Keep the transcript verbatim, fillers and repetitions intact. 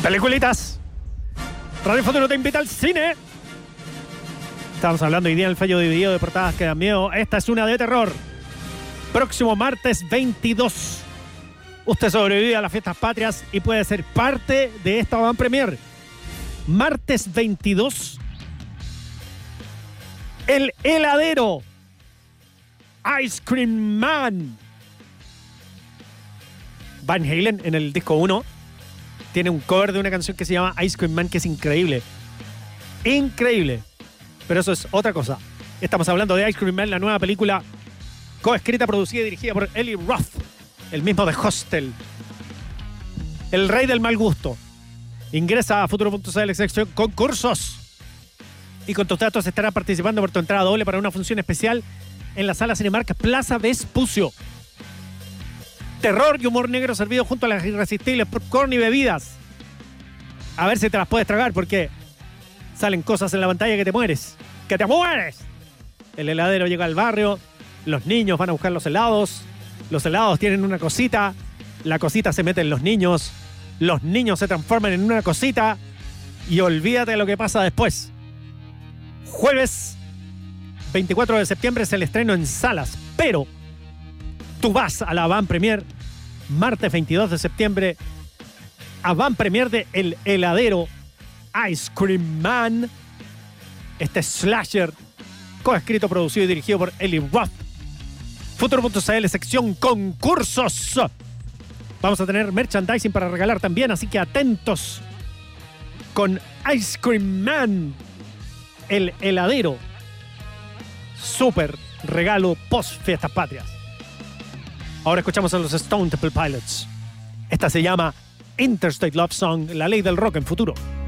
Peliculitas. Radio Futuro te invita al cine. Estamos hablando hoy día en el fallo dividido de portadas que dan miedo. Esta es una de terror. Próximo martes veintidós. Usted sobrevive a las fiestas patrias y puede ser parte de esta van premier. Martes veintidós. El heladero. Ice Cream Man. Van Halen en el disco uno tiene un cover de una canción que se llama Ice Cream Man, que es increíble. Increíble. Pero eso es otra cosa. Estamos hablando de Ice Cream Man, la nueva película coescrita, producida y dirigida por Eli Roth, el mismo de Hostel. El rey del mal gusto. Ingresa a futuro punto c l sección concursos. Y con tus datos estarás participando por tu entrada doble para una función especial en la sala Cinemark Plaza Vespucio. Terror y humor negro servido junto a las irresistibles popcorn y bebidas. A ver si te las puedes tragar, porque salen cosas en la pantalla que te mueres. ¡Que te mueres! El heladero llega al barrio, los niños van a buscar los helados, los helados tienen una cosita, la cosita se mete en los niños, los niños se transforman en una cosita y olvídate de lo que pasa después. Jueves veinticuatro de septiembre es el estreno en salas, pero tú vas a la van premier martes veintidós de septiembre a van premier de El Heladero Ice Cream Man, este slasher coescrito, producido y dirigido por Eli Roth. futuro punto c l sección concursos. Vamos a tener merchandising para regalar también, así que atentos con Ice Cream Man, El Heladero. Súper regalo post fiestas patrias. Ahora escuchamos a los Stone Temple Pilots. Esta se llama Interstate Love Song, la ley del rock en futuro.